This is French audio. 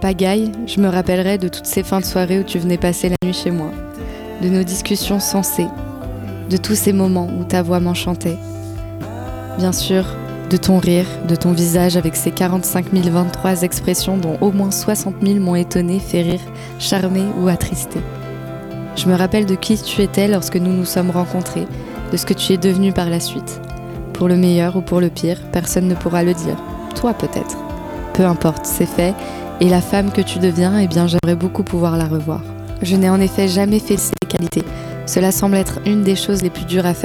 pagaille, je me rappellerai de toutes ces fins de soirée où tu venais passer la nuit chez moi, de nos discussions sensées, de tous ces moments où ta voix m'enchantait. Bien sûr, de ton rire, de ton visage avec ses 45 023 expressions dont au moins 60 000 m'ont étonné, fait rire, charmé ou attristé. Je me rappelle de qui tu étais lorsque nous nous sommes rencontrés, de ce que tu es devenu par la suite. Pour le meilleur ou pour le pire, personne ne pourra le dire. Toi peut-être. Peu importe, c'est fait, et la femme que tu deviens, eh bien j'aimerais beaucoup pouvoir la revoir. Je n'ai en effet jamais fait ces qualités. Cela semble être une des choses les plus dures à faire